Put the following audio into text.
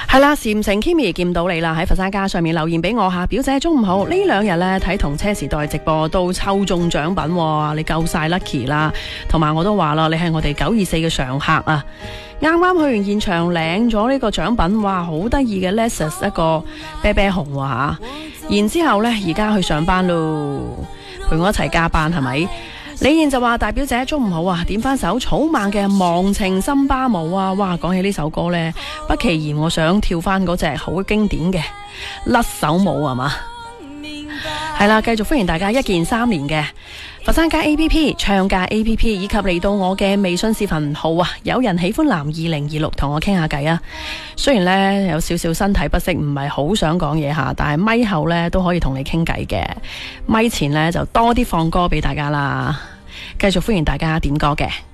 係啦，禪城 Kimi 見到你啦，喺佛山街上面留言俾我吓，表姐中午好。呢兩日呢，睇同車時代直播都抽中獎品喎，你夠晒 lucky 啦。同埋我都話啦，你係我哋924嘅常客啊。啱啱去完現場領咗呢個獎品，哇，好得意嘅 Lexus 一個啤啤熊吓。然之後呢，而家去上班咯，陪我一齊加班係咪？李燕就話大表姐中午好啊，點翻首草蜢嘅《忘情森巴舞》啊！哇，講起呢首歌呢，不其然我想跳翻嗰隻好經典嘅甩手舞係嘛？係啦，繼續歡迎大家1鍵3連嘅佛山街 APP 唱價 APP 以及嚟到我嘅微信視頻號啊！有人喜歡男2026同我傾下偈啊！雖然呢有少少身體不適，唔係好想講嘢下，但係咪後呢都可以同你傾偈嘅。咪前呢就多啲放歌俾大家啦，繼續歡迎大家點歌嘅。